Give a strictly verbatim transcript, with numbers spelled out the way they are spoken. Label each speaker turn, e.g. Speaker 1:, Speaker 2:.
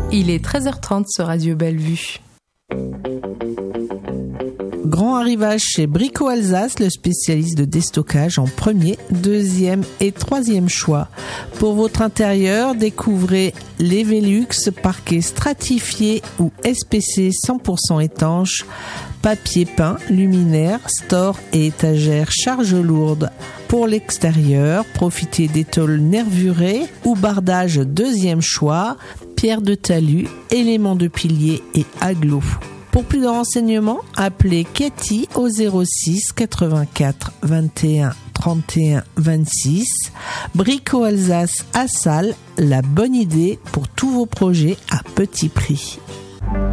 Speaker 1: Il est treize heures trente sur Radio Bellevue.
Speaker 2: Grand arrivage chez Brico Alsace, le spécialiste de déstockage en premier, deuxième et troisième choix. Pour votre intérieur, découvrez les Velux, parquet stratifié ou S P C cent pour cent étanche, papier peint, luminaire, store et étagères charge lourde. Pour l'extérieur, profitez des tôles nervurées ou bardage deuxième choix, pierre de talus, éléments de pilier et aglo. Pour plus de renseignements, appelez Cathy au zéro six quatre-vingt-quatre vingt et un trente et un vingt-six. Brico Alsace à Salles, la bonne idée pour tous vos projets à petit prix.